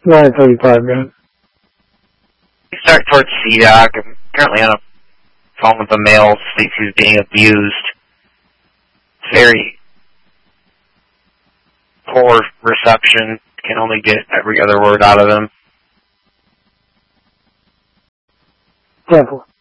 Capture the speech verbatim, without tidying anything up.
nine thirty-five, man. Start towards C DOC. I'm currently on a phone with a male, thinks he's being abused. Very poor reception. Can only get every other word out of him. Careful.